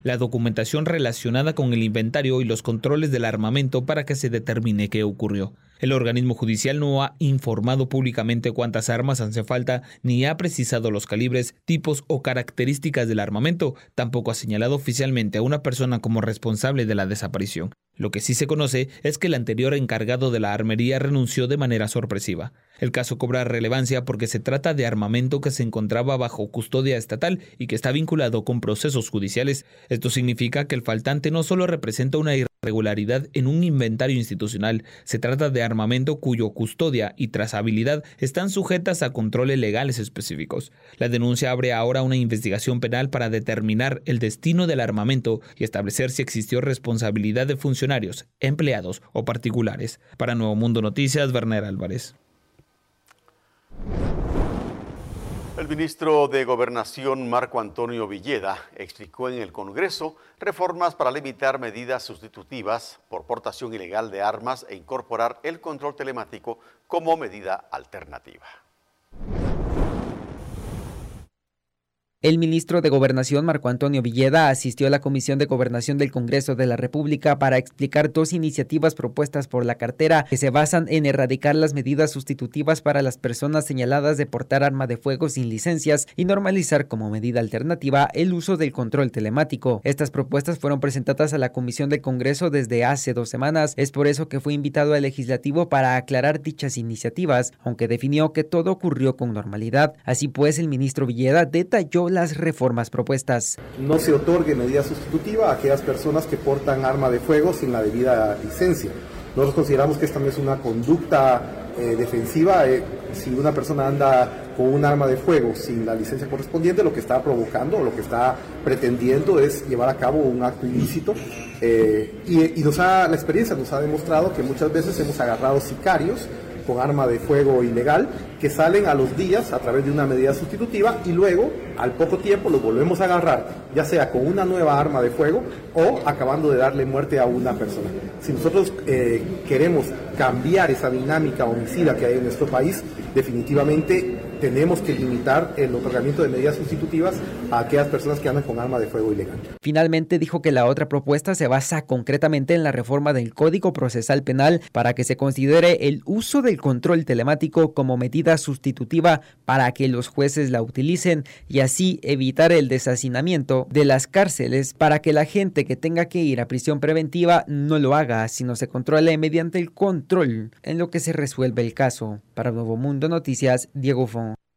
la documentación relacionada con el inventario y los controles del armamento para que se determine qué ocurrió. El organismo judicial no ha informado públicamente cuántas armas hacen falta, ni ha precisado los calibres, tipos o características del armamento. Tampoco ha señalado oficialmente a una persona como responsable de la desaparición. Lo que sí se conoce es que el anterior encargado de la armería renunció de manera sorpresiva. El caso cobra relevancia porque se trata de armamento que se encontraba bajo custodia estatal y que está vinculado con procesos judiciales. Esto significa que el faltante no solo representa una irregularidad en un inventario institucional, se trata de armamento cuyo custodia y trazabilidad están sujetas a controles legales específicos. La denuncia abre ahora una investigación penal para determinar el destino del armamento y establecer si existió responsabilidad de funcionarios, empleados o particulares. Para Nuevo Mundo Noticias, Werner Álvarez. El ministro de Gobernación, Marco Antonio Villeda, explicó en el Congreso reformas para limitar medidas sustitutivas por portación ilegal de armas e incorporar el control telemático como medida alternativa. El ministro de Gobernación, Marco Antonio Villeda, asistió a la Comisión de Gobernación del Congreso de la República para explicar dos iniciativas propuestas por la cartera que se basan en erradicar las medidas sustitutivas para las personas señaladas de portar arma de fuego sin licencias y normalizar como medida alternativa el uso del control telemático. Estas propuestas fueron presentadas a la Comisión del Congreso desde hace 2 semanas. Es por eso que fue invitado al legislativo para aclarar dichas iniciativas, aunque definió que todo ocurrió con normalidad. Así pues, el ministro Villeda detalló las reformas propuestas. No se otorgue medida sustitutiva a aquellas personas que portan arma de fuego sin la debida licencia. Nosotros consideramos que esta no es una conducta defensiva. Si una persona anda con un arma de fuego sin la licencia correspondiente, lo que está provocando o lo que está pretendiendo es llevar a cabo un acto ilícito. La experiencia nos ha demostrado que muchas veces hemos agarrado sicarios con arma de fuego ilegal que salen a los días a través de una medida sustitutiva y luego al poco tiempo los volvemos a agarrar, ya sea con una nueva arma de fuego o acabando de darle muerte a una persona. Si nosotros queremos cambiar esa dinámica homicida que hay en nuestro país, definitivamente tenemos que limitar el otorgamiento de medidas sustitutivas a aquellas personas que andan con arma de fuego ilegal. Finalmente dijo que la otra propuesta se basa concretamente en la reforma del Código Procesal Penal para que se considere el uso del control telemático como medida sustitutiva para que los jueces la utilicen y así evitar el deshacinamiento de las cárceles para que la gente que tenga que ir a prisión preventiva no lo haga, sino se controle mediante el control en lo que se resuelve el caso. Para Nuevo Mundo Noticias, Diego Fon.